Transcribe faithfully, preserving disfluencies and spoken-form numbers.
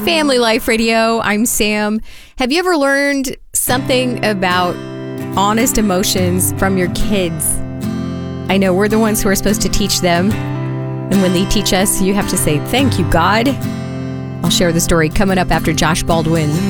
Family Life Radio. I'm Sam. Have you ever learned something about honest emotions from your kids? I know we're the ones who are supposed to teach them. And when they teach us, you have to say, thank you, God. I'll share the story coming up after Josh Baldwin.